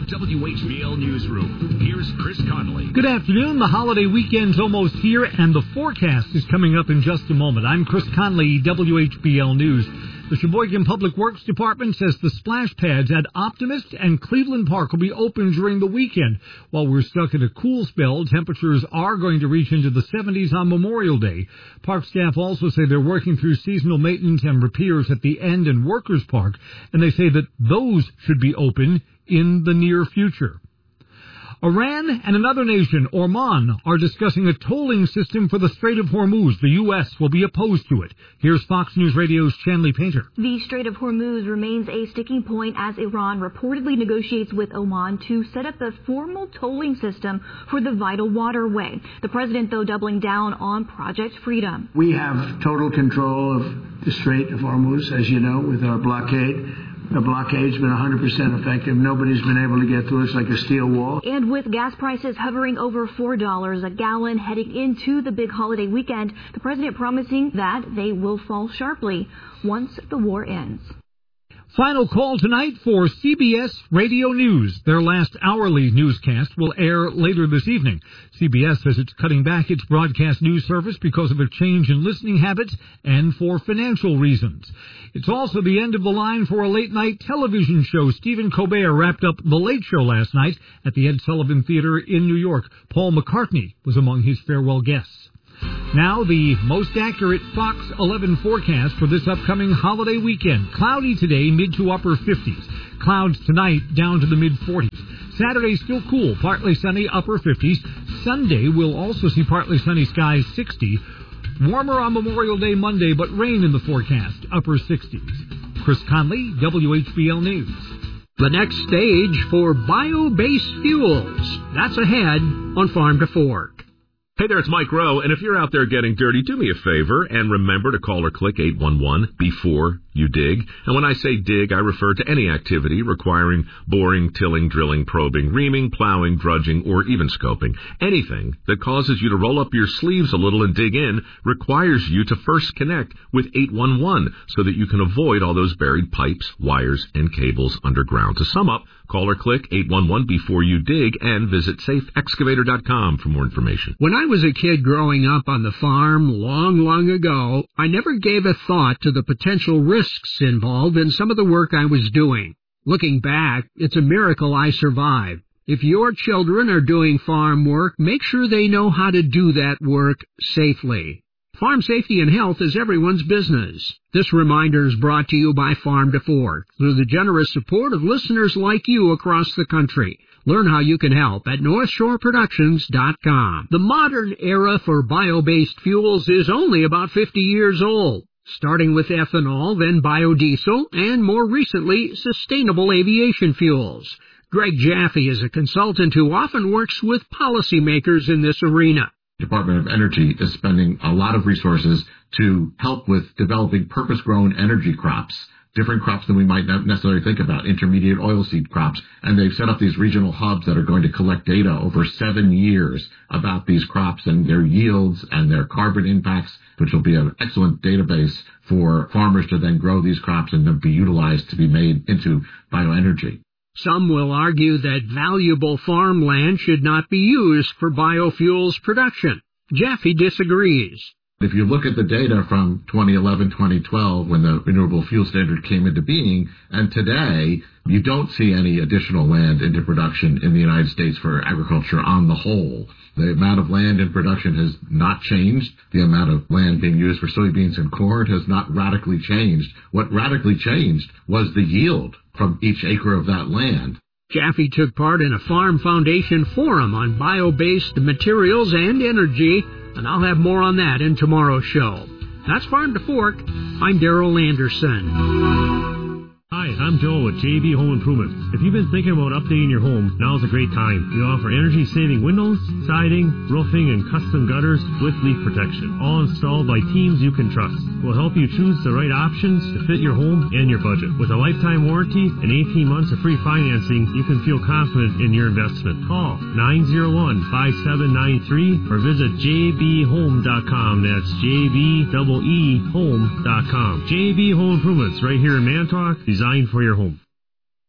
WHBL Newsroom. Here's Chris Conley. Good afternoon. The holiday weekend's almost here, and the forecast is coming up in just a moment. I'm Chris Conley, WHBL News. The Sheboygan Public Works Department says the splash pads at Optimist and Cleveland Park will be open during the weekend. While we're stuck in a cool spell, temperatures are going to reach into the 70s on Memorial Day. Park staff also say they're working through seasonal maintenance and repairs at the End and Workers Park, and they say that those should be open in the near future. Iran and another nation, Oman, are discussing a tolling system for the Strait of Hormuz. The U.S. will be opposed to it. Here's Fox News Radio's Shanley Painter. The Strait of Hormuz remains a sticking point as Iran reportedly negotiates with Oman to set up a formal tolling system for the vital waterway. The president, though, doubling down on Project Freedom. We have total control of the Strait of Hormuz, as you know, with our blockade. The blockade's been 100% effective. Nobody's been able to get through. It's like a steel wall. And with gas prices hovering over $4 a gallon heading into the big holiday weekend, the president promising that they will fall sharply once the war ends. Final call tonight for CBS Radio News. Their last hourly newscast will air later this evening. CBS says it's cutting back its broadcast news service because of a change in listening habits and for financial reasons. It's also the end of the line for a late-night television show. Stephen Colbert wrapped up The Late Show last night at the Ed Sullivan Theater in New York. Paul McCartney was among his farewell guests. Now the most accurate Fox 11 forecast for this upcoming holiday weekend. Cloudy today, mid to upper 50s. Clouds tonight down to the mid 40s. Saturday still cool, partly sunny, upper 50s. Sunday we'll also see partly sunny skies, 60. Warmer on Memorial Day Monday, but rain in the forecast, upper 60s. Chris Conley, WHBL News. The next stage for bio-based fuels. That's ahead on Farm to Fork. Hey there, it's Mike Rowe, and if you're out there getting dirty, do me a favor and remember to call or click 811 before you dig. And when I say dig, I refer to any activity requiring boring, tilling, drilling, probing, reaming, plowing, drudging, or even scoping. Anything that causes you to roll up your sleeves a little and dig in requires you to first connect with 811 so that you can avoid all those buried pipes, wires, and cables underground. To sum up, call or click 811 before you dig and visit safeexcavator.com for more information. When I was a kid growing up on the farm long ago, I never gave a thought to the potential risks involved in some of the work I was doing. Looking back, it's a miracle I survived. If your children are doing farm work, make sure they know how to do that work safely. Farm safety and health is everyone's business. This reminder is brought to you by Farm to Fork through the generous support of listeners like you across the country. Learn how you can help at NorthshoreProductions.com. The modern era for bio-based fuels is only about 50 years old, starting with ethanol, then biodiesel, and more recently, sustainable aviation fuels. Greg Jaffe is a consultant who often works with policymakers in this arena. Department of Energy is spending a lot of resources to help with developing purpose-grown energy crops, different crops than we might not necessarily think about, intermediate oilseed crops. And they've set up these regional hubs that are going to collect data over 7 years about these crops and their yields and their carbon impacts, which will be an excellent database for farmers to then grow these crops and then be utilized to be made into bioenergy. Some will argue that valuable farmland should not be used for biofuels production. Jaffe disagrees. If you look at the data from 2011, 2012, when the Renewable Fuel Standard came into being, and today, you don't see any additional land into production in the United States for agriculture on the whole. The amount of land in production has not changed. The amount of land being used for soybeans and corn has not radically changed. What radically changed was the yield from each acre of that land. Jaffe took part in a Farm Foundation forum on bio-based materials and energy, and I'll have more on that in tomorrow's show. That's Farm to Fork. I'm Darrell Anderson. Hi, I'm Joe with JB Home Improvement. If you've been thinking about updating your home, now's a great time. We offer energy-saving windows, siding, roofing, and custom gutters with leak protection, all installed by teams you can trust. We'll help you choose the right options to fit your home and your budget. With a lifetime warranty and 18 months of free financing, you can feel confident in your investment. Call 901-5793 or visit jbhome.com. That's jbhome.com. JB Home Improvements right here in Manitowoc, designed for your home.